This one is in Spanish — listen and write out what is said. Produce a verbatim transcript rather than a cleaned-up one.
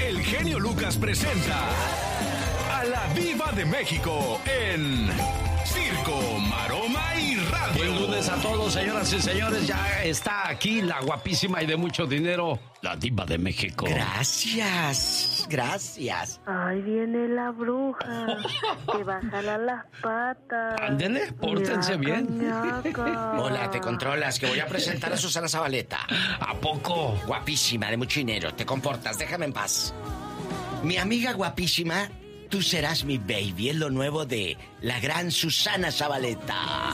el genio Lucas presenta a la Diva de México en Circo, Maroma y Radio. Buen lunes a todos, señoras y señores. Ya está aquí la guapísima y de mucho dinero, la Diva de México. Gracias, gracias. Ahí viene la bruja, que va a jalar las patas. Ándele, pórtense bien. Ñaca. Hola, te controlas, que voy a presentar a Susana Zabaleta. ¿A poco? Guapísima, de mucho dinero, te comportas, déjame en paz. Mi amiga guapísima, tú serás mi baby, es lo nuevo de la gran Susana Zabaleta.